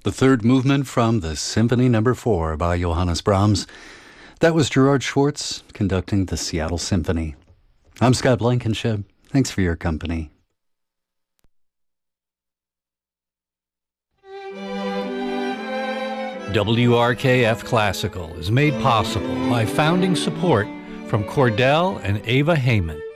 The third movement from the Symphony No. 4 by Johannes Brahms. That was Gerard Schwartz conducting the Seattle Symphony. I'm Scott Blankenship. Thanks for your company. WRKF Classical is made possible by founding support from Cordell and Ava Heyman.